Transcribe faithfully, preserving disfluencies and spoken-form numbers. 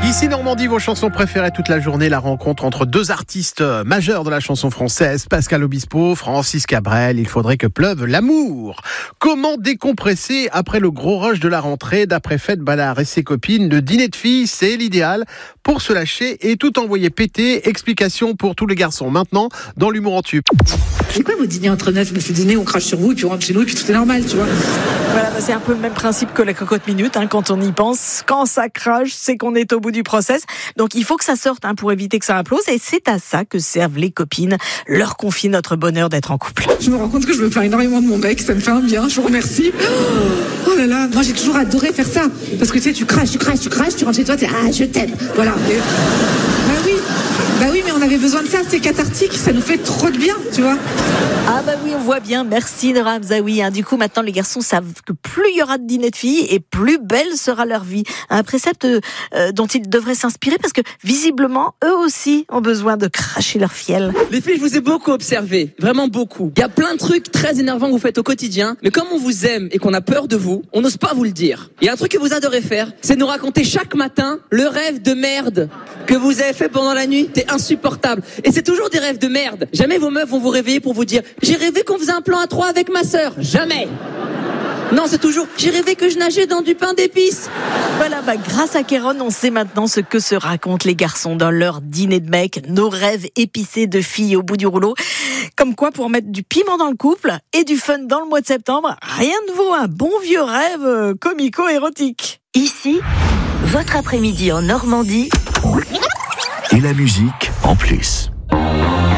Ici Normandie, vos chansons préférées toute la journée, la rencontre entre deux artistes majeurs de la chanson française, Pascal Obispo, Francis Cabrel, il faudrait que pleuve l'amour. Comment décompresser après le gros rush de la rentrée? D'après Fête Ballard et ses copines, le dîner de filles, c'est l'idéal pour se lâcher et tout envoyer péter. Explication pour tous les garçons maintenant dans l'humour en tube. C'est quoi vos dîners entre neufs? bah, C'est dîner, on crache sur vous et puis on rentre chez nous et puis tout est normal, tu vois. Voilà, bah c'est un peu le même principe que la cocotte minute, hein, quand on y pense. Quand ça crache, c'est qu'on est au bout du process. Donc il faut que ça sorte hein, pour éviter que ça implose. Et c'est à ça que servent les copines. Leur confie notre bonheur d'être en couple. Je me rends compte que je me plains énormément de mon mec, ça me fait un bien, je vous remercie. Oh là là, moi j'ai toujours adoré faire ça. Parce que tu sais, tu craches, tu craches, tu craches, tu rentres chez toi, tu dis ah je t'aime. Voilà. Et... Bah oui, bah oui, mais on avait besoin de ça, c'est cathartique, ça nous fait trop de bien, tu vois. Ah bah oui, on voit bien. Merci Nora Hamzaoui. Hein. Du coup, maintenant, les garçons savent que plus il y aura de dîners de filles et plus belle sera leur vie. Un précepte euh, dont ils devraient s'inspirer parce que visiblement, eux aussi ont besoin de cracher leur fiel. Les filles, je vous ai beaucoup observé, vraiment beaucoup. Il y a plein de trucs très énervants que vous faites au quotidien, mais comme on vous aime et qu'on a peur de vous, on n'ose pas vous le dire. Il y a un truc que vous adorez faire, c'est nous raconter chaque matin le rêve de merde que vous avez fait pendant la nuit. C'est insupportable. Et c'est toujours des rêves de merde. Jamais vos meufs vont vous réveiller pour vous dire « J'ai rêvé qu'on faisait un plan à trois avec ma sœur. » Jamais. Non, c'est toujours « J'ai rêvé que je nageais dans du pain d'épices. » Voilà, bah, grâce à Kéron, on sait maintenant ce que se racontent les garçons dans leur dîner de mecs, nos rêves épicés de filles au bout du rouleau. Comme quoi, pour mettre du piment dans le couple et du fun dans le mois de septembre, rien ne vaut un bon vieux rêve euh, comico-érotique. Ici, votre après-midi en Normandie. Et la musique en plus.